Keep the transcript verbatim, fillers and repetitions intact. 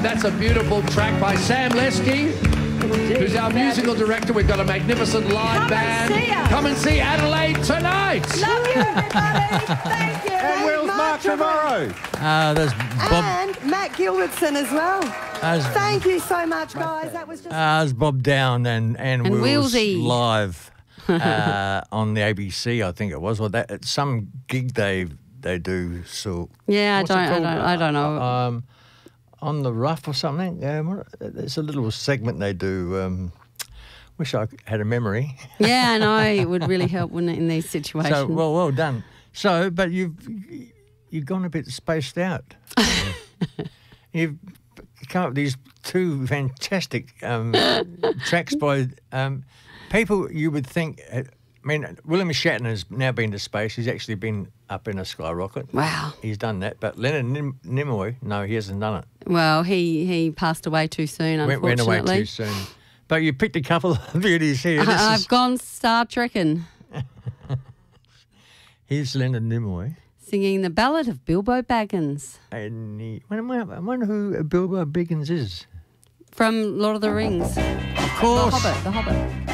that's a beautiful track by Sam Lesky, who's our musical director. We've got a magnificent live Come band. and see us. Come and see Adelaide tonight. Love you, everybody. Thank you. And Will's Mark tomorrow. Uh, there's Bob. And Matt Gilbertson as well. There's, Thank you so much, guys. That was just... uh, there's Bob Down and, and, And Will's Willsy. live uh, on the A B C, I think it was. Or that, it's some gig they they do. So Yeah, I what's it don't, I called? don't, I don't know. Um, on the Rough or something. Um, it's a little segment they do. Um, wish I had a memory. Yeah, I know. It would really help, wouldn't it, in these situations? So well, well done. So, but you've you've gone a bit spaced out. You've come up with these two fantastic um, tracks by um, people you would think. Uh, I mean, William Shatner's now been to space. He's actually been up in a skyrocket. Wow. He's done that. But Leonard Nim- Nimoy, no, he hasn't done it. Well, he, he passed away too soon, Went, went unfortunately. away too soon. But you picked a couple of beauties here. This I, I've is, gone Star Trekking, here's Leonard Nimoy. singing the ballad of Bilbo Baggins And he, I wonder, I wonder who Bilbo Baggins is. from Lord of the Rings. Of course. The Hobbit, The Hobbit.